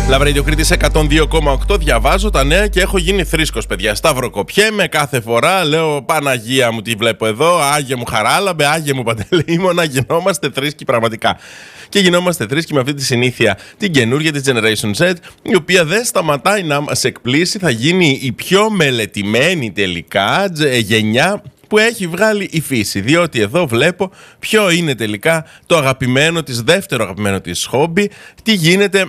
Λαβρέιδιο Κρήτης 102,8. Διαβάζω τα νέα και έχω γίνει θρήσκος, παιδιά. Σταυροκοπιέμαι κάθε φορά. Λέω Παναγία μου, τι βλέπω εδώ. Άγιε μου Χαράλαμπε, Άγιε μου Παντελεήμονα. Γινόμαστε θρήσκοι πραγματικά. Και γινόμαστε θρήσκοι με αυτή τη συνήθεια, την καινούργια της Generation Z, η οποία δεν σταματάει να μας εκπλήσει. Θα γίνει η πιο μελετημένη τελικά γενιά που έχει βγάλει η φύση. Διότι εδώ βλέπω ποιο είναι τελικά το αγαπημένο της, δεύτερο αγαπημένο της χόμπι, τι γίνεται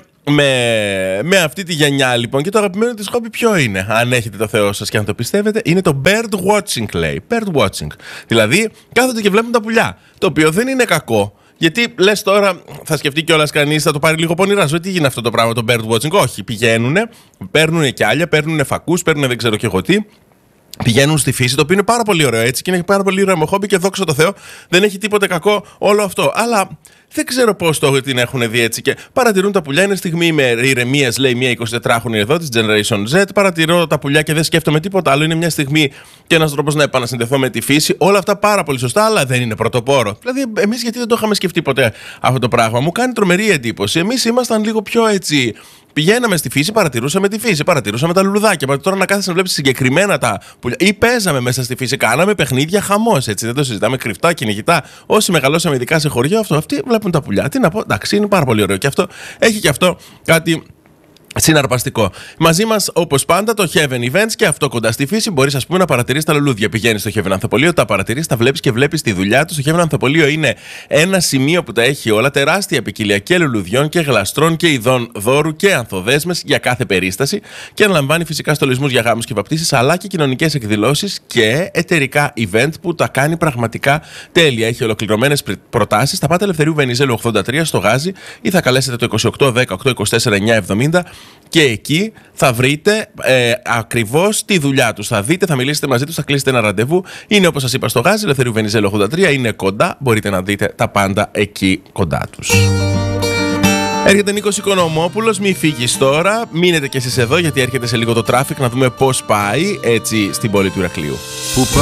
με αυτή τη γενιά λοιπόν. Και το αγαπημένο της χόμπι ποιο είναι, αν έχετε το Θεό σας και αν το πιστεύετε, είναι το bird watching, λέει. Bird watching. Δηλαδή κάθονται και βλέπουν τα πουλιά, το οποίο δεν είναι κακό. Γιατί λες τώρα, θα σκεφτεί κιόλας κανείς, θα το πάρει λίγο πονηρά. Ζωή, τι γίνεται αυτό το πράγμα, το bird watching? Όχι, πηγαίνουνε, παίρνουν κιάλια, παίρνουν φακούς, παίρνουν δεν ξέρω και εγώ τι. Πηγαίνουν στη φύση, το οποίο είναι πάρα πολύ ωραίο έτσι και είναι πάρα πολύ ωραίο χόμπι και δόξα τω Θεώ δεν έχει τίποτε κακό όλο αυτό. Αλλά δεν ξέρω πώς το την έχουν δει έτσι και παρατηρούν τα πουλιά. Είναι στιγμή ηρεμίας, λέει μια 24χρονη εδώ της Generation Z. Παρατηρώ τα πουλιά και δεν σκέφτομαι τίποτα άλλο. Είναι μια στιγμή και ένας τρόπος να επανασυνδεθώ με τη φύση. Όλα αυτά πάρα πολύ σωστά, αλλά δεν είναι πρωτοπόρο. Δηλαδή, εμείς γιατί δεν το είχαμε σκεφτεί ποτέ αυτό το πράγμα? Μου κάνει τρομερή εντύπωση. Εμείς ήμασταν λίγο πιο έτσι. Πηγαίναμε στη φύση, παρατηρούσαμε τη φύση, παρατηρούσαμε τα λουλουδάκια. Τώρα να κάθεσαι να βλέπεις συγκεκριμένα τα πουλιά. Ή παίζαμε μέσα στη φύση, κάναμε παιχνίδια, χαμός έτσι. Δεν το συζητάμε, κρυφτά, κυνηγητά. Όσοι μεγαλώσαμε ειδικά σε χωριό, αυτοί βλέπουν τα πουλιά. Τι να πω, εντάξει, είναι πάρα πολύ ωραίο. Και αυτό έχει και αυτό κάτι συναρπαστικό. Μαζί μας, όπως πάντα, το Heaven Events και αυτό κοντά στη φύση. Μπορείς, ας πούμε, να παρατηρείς τα λουλούδια. Πηγαίνεις στο Heaven Ανθοπολείο, τα παρατηρείς, τα βλέπεις και βλέπεις τη δουλειά του. Το Heaven Ανθοπολείο είναι ένα σημείο που τα έχει όλα. Τεράστια ποικιλία και λουλουδιών και γλαστρών και ειδών δώρου και ανθοδέσμες για κάθε περίσταση. Και αναλαμβάνει φυσικά στολισμούς για γάμους και βαπτίσεις, αλλά και κοινωνικές εκδηλώσεις και εταιρικά event που τα κάνει πραγματικά τέλεια. Έχει ολοκληρωμένες προτάσεις. Θα πάτε Ελευθερίου Βενιζέλου 83 στο Γάζι ή θα καλέσετε το 28 10 8 24 9 70. Και εκεί θα βρείτε ακριβώς τη δουλειά τους. Θα δείτε, θα μιλήσετε μαζί τους, θα κλείσετε ένα ραντεβού. Είναι όπως σας είπα στο Γάζι, Ελευθερίου Βενιζέλου 83, είναι κοντά. Μπορείτε να δείτε τα πάντα εκεί κοντά τους. Έρχεται Νίκος Οικονομόπουλος, μη φύγεις τώρα. Μείνετε κι εσείς εδώ γιατί έρχεται σε λίγο το traffic να δούμε πώς πάει έτσι στην πόλη του Ηρακλείου.